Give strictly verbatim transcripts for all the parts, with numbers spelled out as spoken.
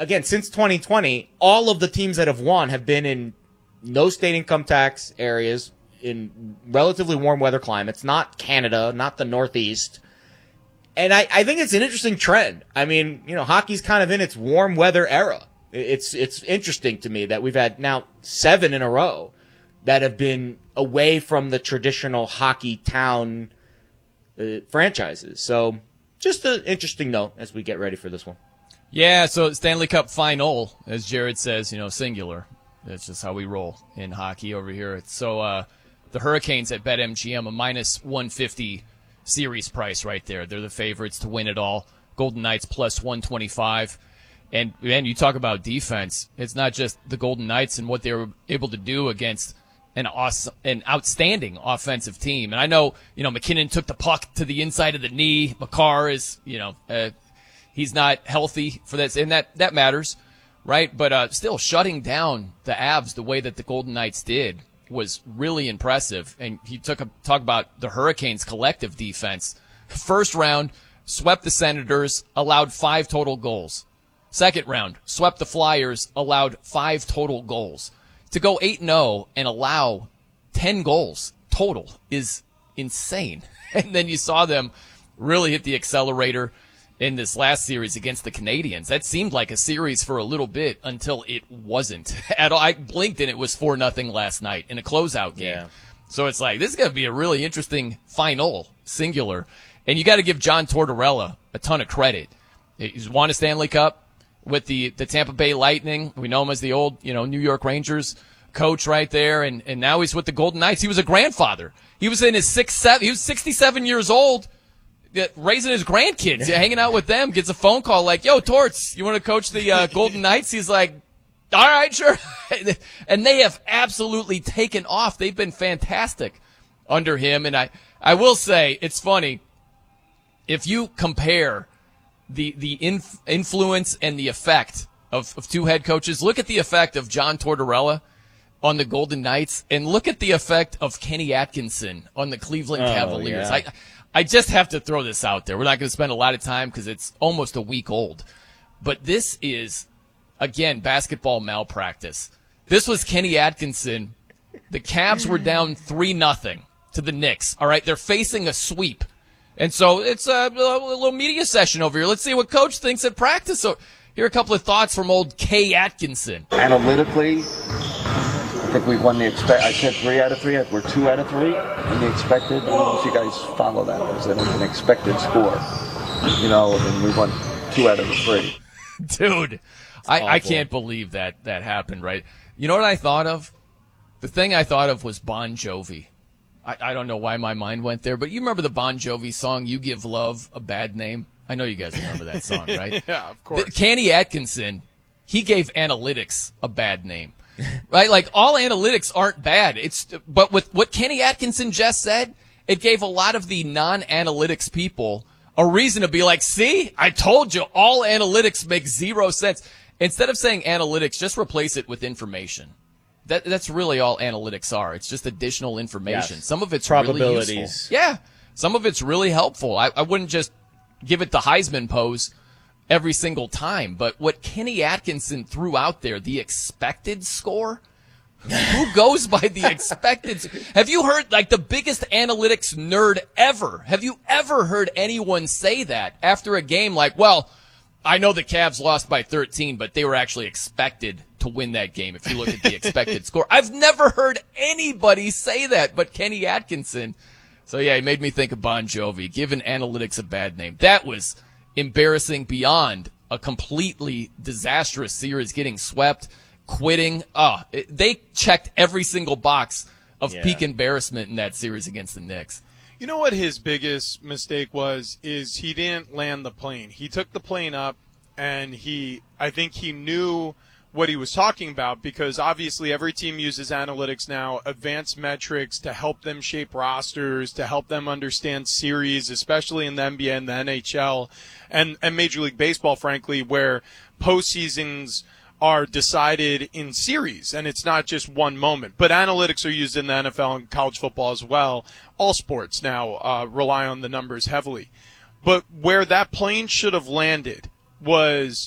again, since twenty twenty, all of the teams that have won have been in no state income tax areas, in relatively warm weather climates, not Canada, not the Northeast. And I, I think it's an interesting trend. I mean, you know, hockey's kind of in its warm weather era. It's it's interesting to me that we've had now seven in a row that have been away from the traditional hockey town uh, franchises. So just an interesting note as we get ready for this one. Yeah, so Stanley Cup final, as Jared says, you know, singular. That's just how we roll in hockey over here. So uh, the Hurricanes at BetMGM, a minus one fifty series price right there. They're the favorites to win it all. Golden Knights plus one twenty-five. And, man, you talk about defense. It's not just the Golden Knights and what they were able to do against an awesome, an outstanding offensive team. And I know, you know, McKinnon took the puck to the inside of the knee. Makar is, you know, uh, he's not healthy for that, and that, that matters, right? But uh, still, shutting down the Avs the way that the Golden Knights did was really impressive. And he took a talk about the Hurricanes' collective defense. First round, swept the Senators, allowed five total goals. Second round, swept the Flyers, allowed five total goals. To go eight and oh and allow ten goals total is insane. And then you saw them really hit the accelerator in this last series against the Canadiens. That seemed like a series for a little bit until it wasn't at all. I blinked and it was four nothing last night in a closeout game. Yeah. So it's like, this is going to be a really interesting final, singular. And you got to give John Tortorella a ton of credit. He's won a Stanley Cup with the, the Tampa Bay Lightning. We know him as the old, you know, New York Rangers coach right there. And, and now he's with the Golden Knights. He was a grandfather. He was in his six, seven, he was sixty-seven years old, raising his grandkids, hanging out with them, gets a phone call like, yo, Torts, you want to coach the uh, Golden Knights? He's like, all right, sure. And they have absolutely taken off. They've been fantastic under him. And I, I will say, it's funny, if you compare the the inf- influence and the effect of, of two head coaches, look at the effect of John Tortorella on the Golden Knights, and look at the effect of Kenny Atkinson on the Cleveland oh, Cavaliers. Yeah. I I just have to throw this out there. We're not going to spend a lot of time because it's almost a week old. But this is, again, basketball malpractice. This was Kenny Atkinson. The Cavs were down three nothing to the Knicks. All right, they're facing a sweep. And so it's a, a little media session over here. Let's see what Coach thinks at practice. So here are a couple of thoughts from old K. Atkinson. Analytically, I think we've won the expect. I said three out of three. We're two out of three in the expected. I don't know if you guys follow that. It was an, an expected score, you know, and we won two out of the three. Dude, I, I can't believe that that happened, right? You know what I thought of? The thing I thought of was Bon Jovi. I, I don't know why my mind went there, but you remember the Bon Jovi song, You Give Love a Bad Name? I know you guys remember that song, right? Yeah, of course. The, Kenny Atkinson, he gave analytics a bad name, right? Like, all analytics aren't bad. It's But with what Kenny Atkinson just said, it gave a lot of the non-analytics people a reason to be like, see, I told you, all analytics make zero sense. Instead of saying analytics, just replace it with information. That that's really all analytics are. It's just additional information. Yes. Some of it's Probabilities. really useful. Yeah. Some of it's really helpful. I, I wouldn't just give it the Heisman pose every single time. But what Kenny Atkinson threw out there, the expected score, who goes by the expected? Have you heard, like, the biggest analytics nerd ever? Have you ever heard anyone say that after a game like, well, I know the Cavs lost by thirteen, but they were actually expected to win that game if you look at the expected score. I've never heard anybody say that but Kenny Atkinson. So, yeah, he made me think of Bon Jovi, giving analytics a bad name. That was embarrassing beyond a completely disastrous series, getting swept, quitting. Oh, it, they checked every single box of yeah. peak embarrassment in that series against the Knicks. You know what his biggest mistake was, is he didn't land the plane. He took the plane up, and he, I think he knew what he was talking about, because obviously every team uses analytics now, advanced metrics to help them shape rosters, to help them understand series, especially in the N B A and the N H L and, and Major League Baseball, frankly, where postseasons are decided in series, and it's not just one moment. But analytics are used in the N F L and college football as well. All sports now uh, rely on the numbers heavily. But where that plane should have landed was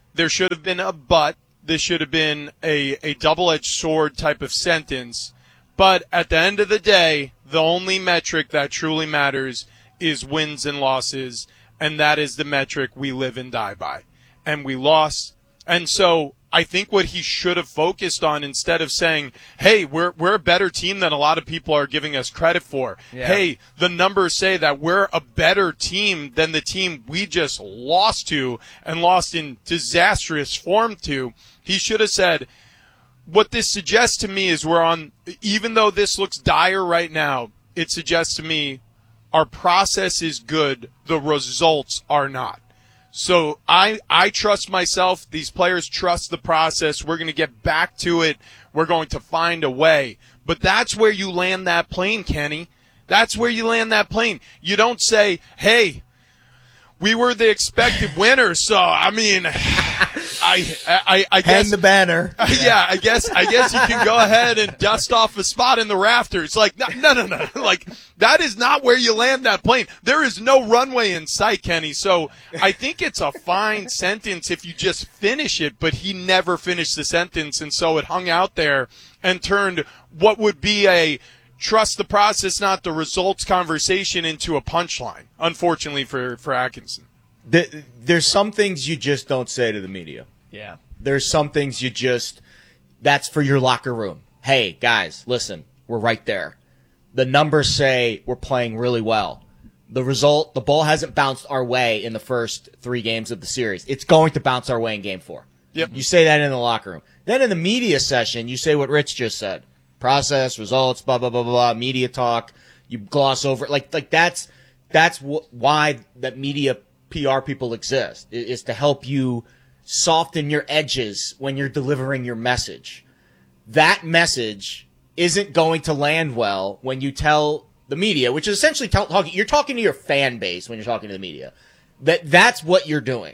there should have been a but. This should have been a, a double-edged sword type of sentence. But at the end of the day, the only metric that truly matters is wins and losses, and that is the metric we live and die by. And we lost. And so I think what he should have focused on, instead of saying, hey, we're we're a better team than a lot of people are giving us credit for. Yeah. Hey, the numbers say that we're a better team than the team we just lost to and lost in disastrous form to. He should have said, what this suggests to me is we're on, even though this looks dire right now, it suggests to me our process is good, the results are not. So I I trust myself. These players trust the process. We're going to get back to it. We're going to find a way. But that's where you land that plane, Kenny. That's where you land that plane. You don't say, hey, we were the expected winner, so, I mean, I I, I guess. Hang the banner. Yeah, I guess I guess you can go ahead and dust off a spot in the rafters. Like, no, no, no, no. Like, that is not where you land that plane. There is no runway in sight, Kenny. So I think it's a fine sentence if you just finish it, but he never finished the sentence, and so it hung out there and turned what would be a trust the process, not the results conversation into a punchline, unfortunately for, for Atkinson. The, there's some things you just don't say to the media. Yeah. There's some things you just, that's for your locker room. Hey, guys, listen, we're right there. The numbers say we're playing really well. The result, the ball hasn't bounced our way in the first three games of the series. It's going to bounce our way in game four. Yep. You say that in the locker room. Then in the media session, you say what Rich just said. Process, results, blah, blah, blah, blah, blah, media talk. You gloss over it. Like, like that's, that's wh- why that media P R people exist, is to help you soften your edges when you're delivering your message. That message isn't going to land well when you tell the media, which is essentially tell, talking, you're talking to your fan base when you're talking to the media. That, that's what you're doing.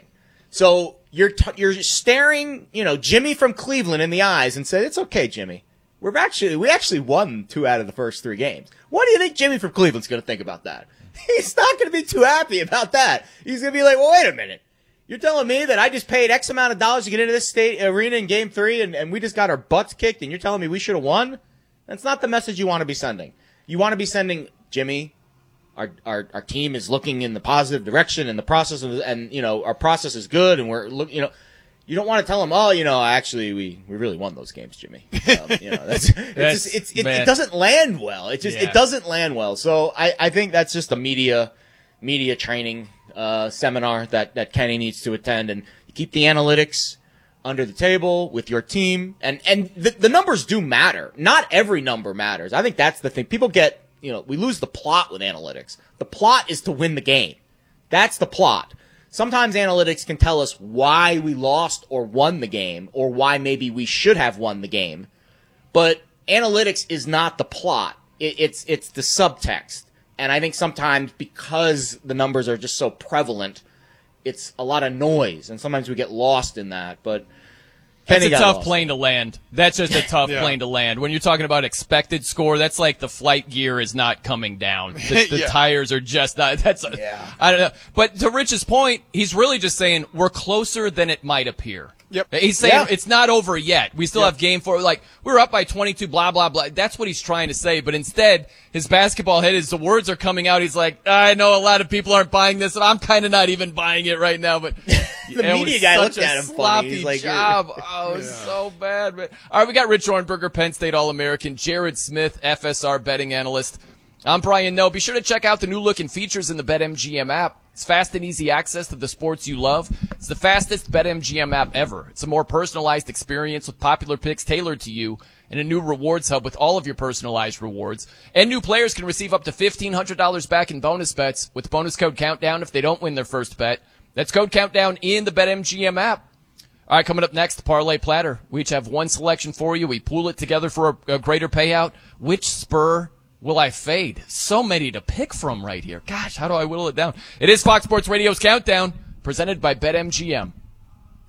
So you're, t- you're staring, you know, Jimmy from Cleveland in the eyes and said, it's okay, Jimmy. We've actually, we actually won two out of the first three games. What do you think Jimmy from Cleveland's going to think about that? He's not going to be too happy about that. He's going to be like, well, wait a minute. You're telling me that I just paid X amount of dollars to get into this state arena in game three and, and we just got our butts kicked and you're telling me we should have won? That's not the message you want to be sending. You want to be sending, Jimmy, our, our, our team is looking in the positive direction and the process of, and, you know, our process is good and we're look, you know, you don't want to tell them, oh, you know, actually, we, we really won those games, Jimmy. Um, you know, that's, it's that's, just, it's, it, it doesn't land well. It just, yeah. it doesn't land well. So I, I think that's just a media, media training, uh, seminar that, that Kenny needs to attend. And you keep the analytics under the table with your team. And, and the, the numbers do matter. Not every number matters. I think that's the thing. People get, you know, we lose the plot with analytics. The plot is to win the game. That's the plot. Sometimes analytics can tell us why we lost or won the game or why maybe we should have won the game. But analytics is not the plot. It, it's, it's the subtext. And I think sometimes because the numbers are just so prevalent, it's a lot of noise. And sometimes we get lost in that. But That's Kenny a got tough lost. plane to land. That's just a tough Yeah. plane to land. When you're talking about expected score, that's like the flight gear is not coming down. The, the Yeah. tires are just not. That's a, Yeah. I don't know. But to Rich's point, he's really just saying we're closer than it might appear. Yep. He's saying Yeah. it's not over yet. We still Yep. have game four. Like, we're up by twenty-two, blah, blah, blah. That's what he's trying to say. But instead, his basketball head is the words are coming out. He's like, I know a lot of people aren't buying this, and I'm kind of not even buying it right now. But The it media was guy such looked a at him funny. sloppy He's like, job. Oh, it was so bad. But, all right, we got Rich Ornberger, Penn State All-American, Jared Smith, F S R betting analyst. I'm Brian Noe. Be sure to check out the new look and features in the BetMGM app. It's fast and easy access to the sports you love. It's the fastest BetMGM app ever. It's a more personalized experience with popular picks tailored to you and a new rewards hub with all of your personalized rewards. And new players can receive up to fifteen hundred dollars back in bonus bets with bonus code Countdown if they don't win their first bet. That's code Countdown in the BetMGM app. All right, coming up next, the Parlay Platter. We each have one selection for you. We pool it together for a, a greater payout. Which spur will I fade? So many to pick from right here. Gosh, how do I whittle it down? It is Fox Sports Radio's Countdown, presented by BetMGM.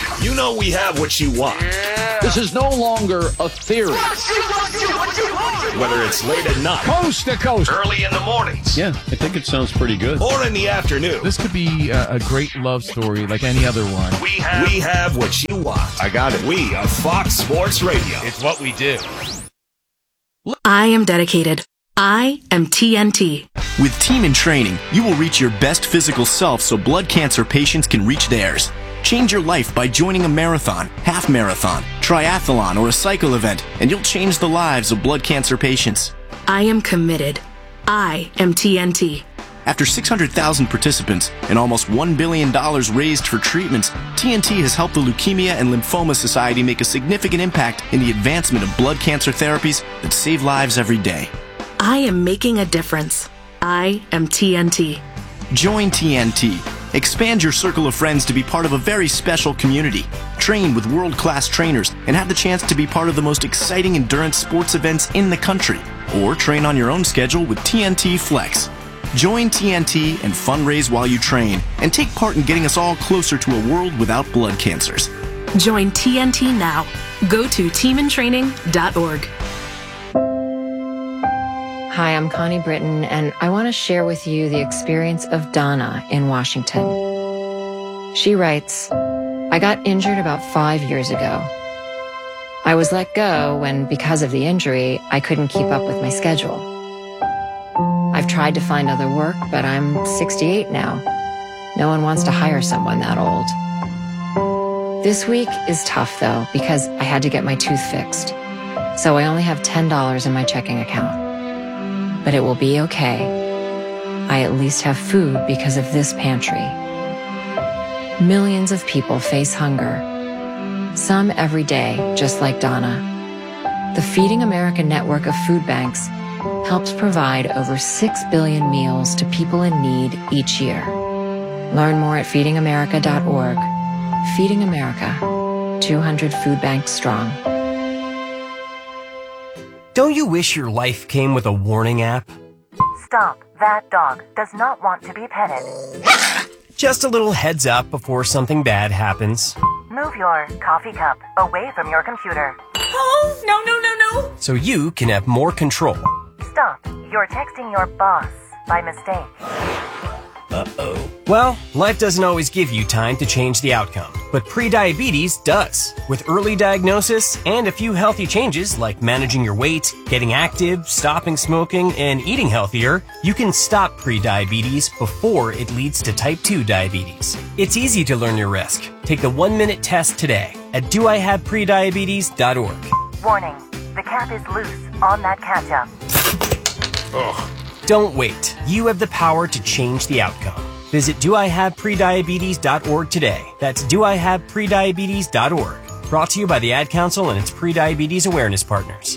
You know we have what you want. This is no longer a theory. Whether it's late at night, Coast to coast, early in the mornings, Yeah, I think it sounds pretty good. or in the afternoon, This could be a, a great love story like any other one. we have, we have what you want. I got it. We are Fox Sports Radio. It's what we do. I am dedicated. I am T N T. With Team in Training, you will reach your best physical self so blood cancer patients can reach theirs. Change your life by joining a marathon, half marathon, triathlon, or a cycle event, and you'll change the lives of blood cancer patients. I am committed. I am T N T. After six hundred thousand participants and almost one billion dollars raised for treatments, T N T has helped the Leukemia and Lymphoma Society make a significant impact in the advancement of blood cancer therapies that save lives every day. I am making a difference. I am T N T. Join T N T. Expand your circle of friends to be part of a very special community. Train with world-class trainers and have the chance to be part of the most exciting endurance sports events in the country. Or train on your own schedule with T N T Flex. Join T N T and fundraise while you train and take part in getting us all closer to a world without blood cancers. Join T N T now. Go to team in training dot org. Hi, I'm Connie Britton, and I want to share with you the experience of Donna in Washington. She writes, I got injured about five years ago. I was let go when, because of the injury, I couldn't keep up with my schedule. I've tried to find other work, but I'm sixty-eight now. No one wants to hire someone that old. This week is tough, though, because I had to get my tooth fixed. So I only have ten dollars in my checking account. But it will be okay. I at least have food because of this pantry. Millions of people face hunger. Some every day, just like Donna. The Feeding America network of food banks helps provide over six billion meals to people in need each year. Learn more at feeding america dot org. Feeding America, two hundred food banks strong. Don't you wish your life came with a warning app? Stop. That dog does not want to be petted. Just a little heads up before something bad happens. Move your coffee cup away from your computer. Oh, no, no, no, no. So you can have more control. Stop. You're texting your boss by mistake. Uh-oh. Well, life doesn't always give you time to change the outcome, but prediabetes does. With early diagnosis and a few healthy changes like managing your weight, getting active, stopping smoking, and eating healthier, you can stop prediabetes before it leads to type two diabetes. It's easy to learn your risk. Take the one-minute test today at do I have prediabetes dot org. Warning. The cap is loose on that ketchup. Ugh. Don't wait. You have the power to change the outcome. Visit do I have prediabetes dot org today. That's do I have prediabetes dot org. Brought to you by the Ad Council and its prediabetes awareness partners.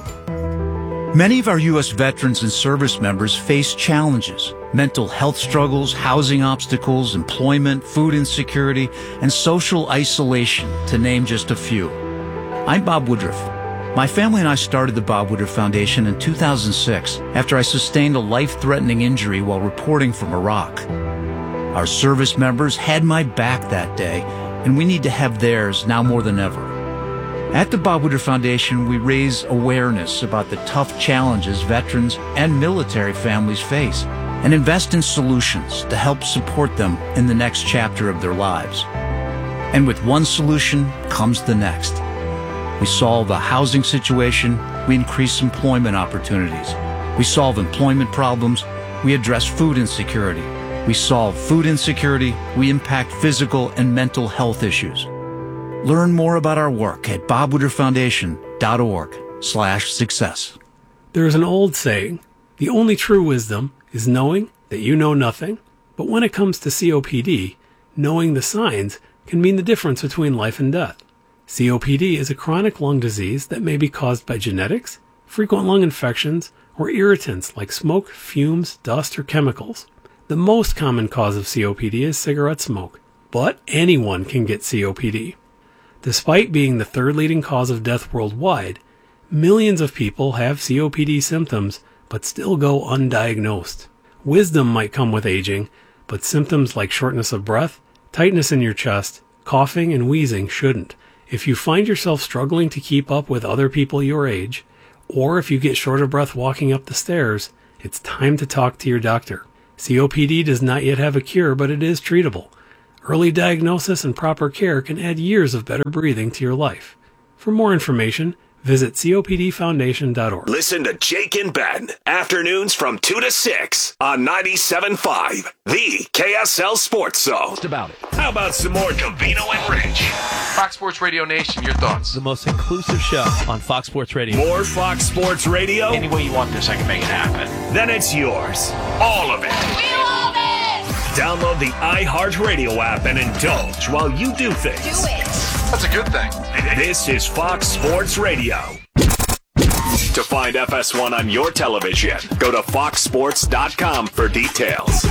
Many of our U S veterans and service members face challenges: mental health struggles, housing obstacles, employment, food insecurity, and social isolation, to name just a few. I'm Bob Woodruff. My family and I started the Bob Woodruff Foundation in two thousand six after I sustained a life-threatening injury while reporting from Iraq. Our service members had my back that day, and we need to have theirs now more than ever. At the Bob Woodruff Foundation, we raise awareness about the tough challenges veterans and military families face and invest in solutions to help support them in the next chapter of their lives. And with one solution comes the next. We solve a housing situation, we increase employment opportunities. We solve employment problems, we address food insecurity. We solve food insecurity, we impact physical and mental health issues. Learn more about our work at bob woodruff foundation dot org slash success. There is an old saying, the only true wisdom is knowing that you know nothing. But when it comes to C O P D, knowing the signs can mean the difference between life and death. C O P D is a chronic lung disease that may be caused by genetics, frequent lung infections, or irritants like smoke, fumes, dust, or chemicals. The most common cause of C O P D is cigarette smoke, but anyone can get C O P D. Despite being the third leading cause of death worldwide, millions of people have C O P D symptoms but still go undiagnosed. Wisdom might come with aging, but symptoms like shortness of breath, tightness in your chest, Coughing and wheezing shouldn't. If you find yourself struggling to keep up with other people your age, or if you get short of breath walking up the stairs, it's time to talk to your doctor. C O P D does not yet have a cure, but it is treatable. Early diagnosis and proper care can add years of better breathing to your life. For more information, visit C O P D foundation dot org. Listen to Jake and Ben, afternoons from two to six on ninety-seven point five, the K S L Sports Zone. Just about it. How about some more Covino and Rich? Fox Sports Radio Nation, your thoughts? The most inclusive show on Fox Sports Radio. More Fox Sports Radio? Any way you want this, I can make it happen. Then it's yours. All of it. We love it! Download the iHeartRadio app and indulge while you do things. Do it! That's a good thing. This is Fox Sports Radio. To find F S one on your television, go to fox sports dot com for details.